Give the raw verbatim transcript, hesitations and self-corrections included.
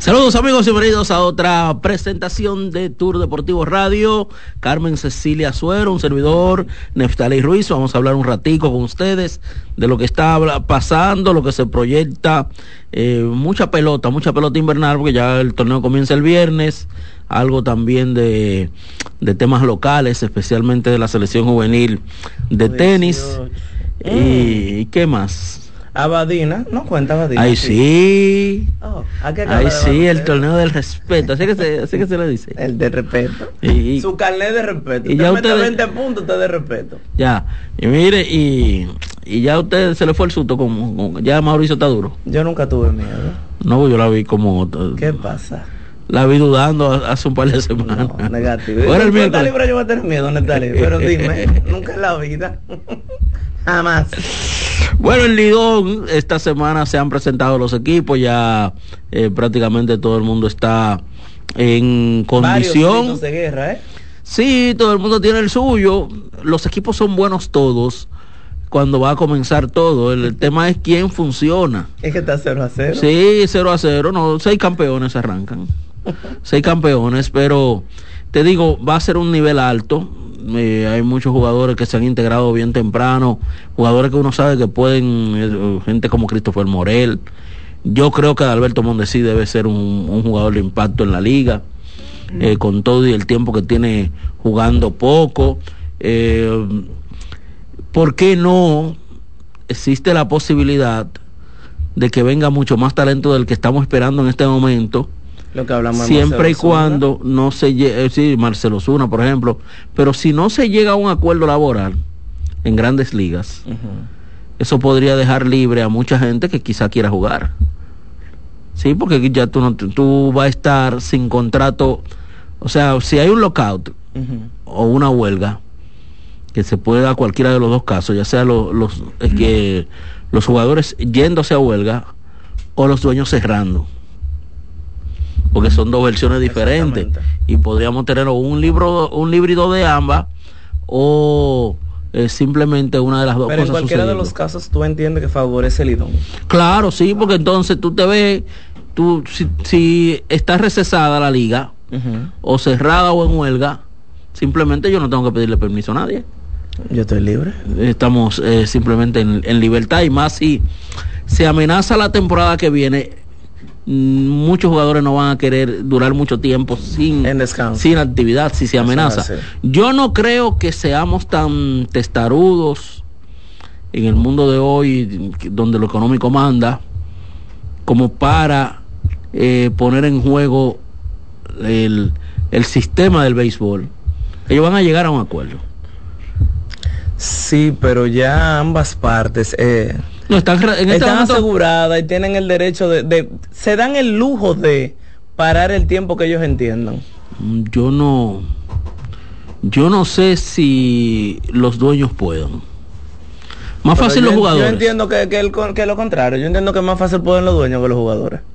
Saludos amigos, bienvenidos a otra presentación de Tour Deportivo Radio. Carmen Cecilia Suero, un servidor, Neftalí Ruiz. Vamos a hablar un ratico con ustedes de lo que está pasando, lo que se proyecta. Eh, mucha pelota, mucha pelota invernal, porque ya el torneo comienza el viernes. Algo también de, de temas locales, especialmente de la selección juvenil de tenis. Mm. ¿Y qué más? Abadina, no cuenta Abadina. Ay, sí. Oh, Ay, sí, el torneo del respeto. Así que se, así que se le dice. El de respeto. Y, Su carnet de respeto. Y usted ya mete usted veinte puntos, usted de respeto. Ya. Y mire, y, y ya usted se le fue el susto. Como, como ya Mauricio está duro. Yo nunca tuve miedo. No, yo la vi como. ¿Qué pasa? La vi dudando hace un par de semanas. No, negativo. Bueno, el miércoles libre yo voy a tener miedo, Neftalí. Pero dime, nunca en la vida. Jamás. Bueno, en Lidón esta semana se han presentado los equipos, ya eh, prácticamente todo el mundo está en condición. Varios de guerra, ¿eh? Sí, todo el mundo tiene el suyo. Los equipos son buenos todos cuando va a comenzar todo. El, el tema es quién funciona. Es que está cero a cero. Sí, cero a cero. No, seis campeones arrancan. Seis campeones, pero te digo, va a ser un nivel alto. Eh, hay muchos jugadores que se han integrado bien temprano, jugadores que uno sabe que pueden, eh, gente como Christopher Morel. Yo creo que Alberto Mondesi debe ser un, un jugador de impacto en la liga, eh, con todo y el tiempo que tiene jugando poco. Eh, ¿Por qué no existe la posibilidad de que venga mucho más talento del que estamos esperando en este momento? Lo que hablamos siempre y cuando no se llegue, sí, Marcelo Zuna, por ejemplo, pero si no se llega a un acuerdo laboral en Grandes Ligas, uh-huh. eso podría dejar libre a mucha gente que quizá quiera jugar. Sí, porque ya tú no, tú vas a estar sin contrato, o sea, si hay un lockout uh-huh. o una huelga, que se puede dar cualquiera de los dos casos, ya sea los, los es que los jugadores yéndose a huelga o los dueños cerrando, porque son dos versiones diferentes y podríamos tener un libro, un híbrido de ambas o eh, simplemente una de las dos. Pero cosas en cualquiera sucediendo. de los casos tú entiendes que favorece el Lidón. Claro, sí, porque entonces tú te ves, tú si, si está recesada la liga uh-huh. o cerrada o en huelga, simplemente yo no tengo que pedirle permiso a nadie. Yo estoy libre. Estamos eh, simplemente en, en libertad, y más si se amenaza la temporada que viene. Muchos jugadores no van a querer durar mucho tiempo sin, en descanso, sin actividad si se amenaza. Sí. Yo no creo que seamos tan testarudos en el mundo de hoy, donde lo económico manda, como para eh, poner en juego el, el sistema del béisbol. Ellos van a llegar a un acuerdo. Sí, pero ya ambas partes eh, no, están, en este están momento aseguradas y tienen el derecho de, de... Se dan el lujo de parar el tiempo que ellos entiendan. Yo no... Yo no sé si los dueños puedan. Más pero fácil yo, los jugadores. Yo entiendo que, que, el, que lo contrario. Yo entiendo que es más fácil pueden los dueños que los jugadores.